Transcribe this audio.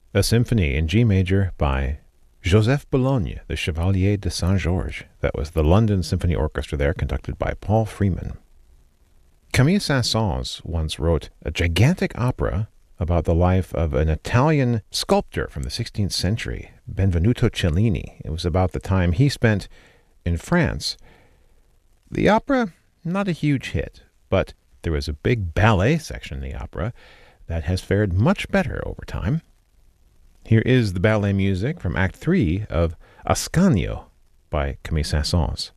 A symphony in G major by Joseph Boulogne, the Chevalier de Saint-Georges. That was the London Symphony Orchestra there, conducted by Paul Freeman. Camille Saint-Saëns once wrote a gigantic opera about the life of an Italian sculptor from the 16th century, Benvenuto Cellini. It was about the time he spent in France. The opera, not a huge hit, but there was a big ballet section in the opera that has fared much better over time. Here is the ballet music from Act 3 of Ascanio by Camille Saint-Saëns.